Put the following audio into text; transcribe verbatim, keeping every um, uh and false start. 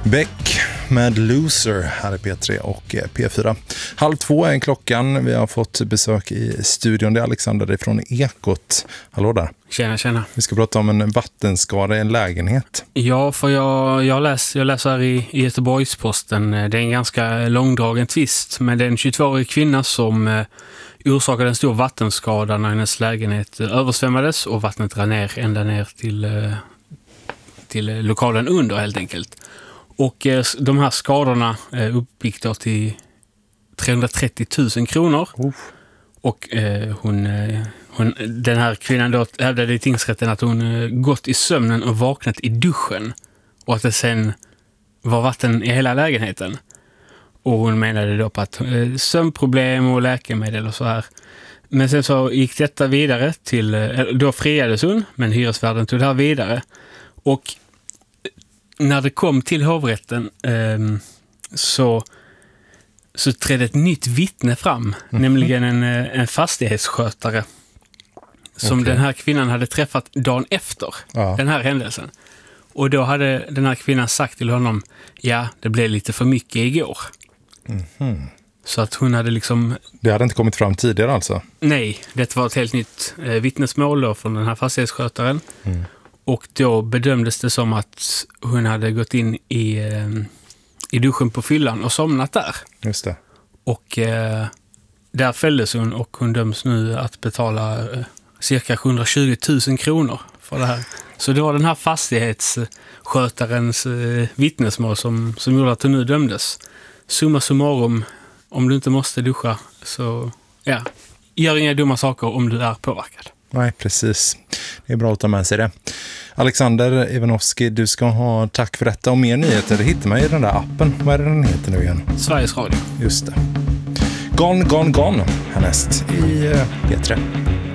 Beck med Loser här i P tre och P fyra. Halv två är klockan. Vi har fått besök i studion. Det är Alexander från Ekot. Hallå där. Tjena, tjena. Vi ska prata om en vattenskada i en lägenhet. Ja, för jag, jag, läs, jag läser här i, i Göteborgs-Posten. Det är en ganska långdragen tvist med en tjugotvåårig kvinna som eh, orsakade en stor vattenskada när hennes lägenhet översvämmades och vattnet rann ner ända ner till, eh, till lokalen under helt enkelt. Och eh, de här skadorna eh, uppgick då till trehundratrettio tusen kronor. Oh. Och eh, hon, eh, hon, den här kvinnan då hävdade i tingsrätten att hon eh, gått i sömnen och vaknat i duschen. Och att det sen var vatten i hela lägenheten. Och hon menade då på att eh, sömnproblem och läkemedel och så här. Men sen så gick detta vidare till, eh, då friades hon, men hyresvärden tog det här vidare. Och när det kom till hovrätten eh, så, så trädde ett nytt vittne fram, mm-hmm. nämligen en, en fastighetsskötare som okay. den här kvinnan hade träffat dagen efter ja. den här händelsen. Och då hade den här kvinnan sagt till honom, ja, det blev lite för mycket igår. Mm-hmm. Så att hon hade liksom... Det hade inte kommit fram tidigare alltså? Nej, det var ett helt nytt eh, vittnesmål då från den här fastighetsskötaren. Mm. Och då bedömdes det som att hon hade gått in i, eh, i duschen på fyllan och somnat där. Just det. Och eh, där fälldes hon och hon döms nu att betala eh, cirka sjuhundratjugo tusen kronor för det här. Så det var den här fastighetsskötarens eh, vittnesmål som, som gjorde att hon nu dömdes. Summa summarum, om du inte måste duscha så ja, gör inga dumma saker om du är påverkad. Nej, precis. Det är bra att ta med sig det. Alexander Ivanovski, du ska ha tack för detta och mer nyheter. Hittar man i den där appen. Vad är det den heter nu igen? Sveriges Radio. Just det. Gone, gone, gone härnäst i P tre.